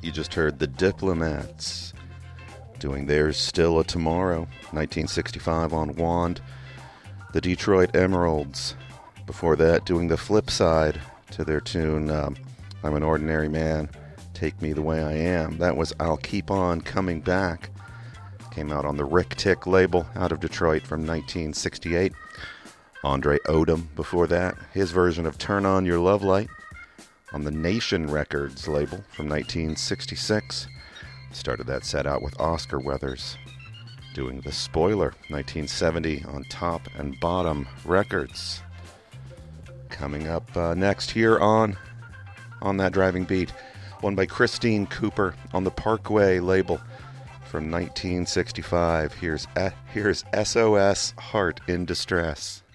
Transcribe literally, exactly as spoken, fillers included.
You just heard the Diplomats doing There's Still a Tomorrow, nineteen sixty-five on Wand. The Detroit Emeralds, before that, doing the flip side to their tune, um, I'm an Ordinary Man, Take Me the Way I Am. That was I'll Keep On Coming Back. Came out on the Rick Tick label out of Detroit from nineteen sixty-eight. Andre Odom before that, his version of Turn On Your Love Light on the Nation Records label from nineteen sixty-six. Started that set out with Oscar Weathers doing The Spoiler, nineteen seventy on Top and Bottom Records. Coming up uh, next here on on That Driving Beat, one by Christine Cooper on the Parkway label from nineteen sixty-five. Here's, uh, here's S O S Heart in Distress.